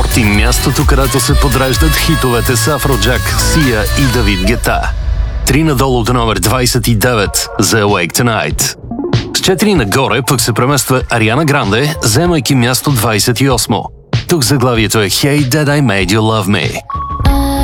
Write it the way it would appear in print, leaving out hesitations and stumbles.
ти мястото, където се подреждат хитовете с Афроджак, Сия и Давид Гета. 3 надолу до номер 29 за Awake Tonight. С 4 нагоре пък се премества Ариана Гранде, вземайки място 28. Тук заглавието е Hey Dad I Made You Love Me.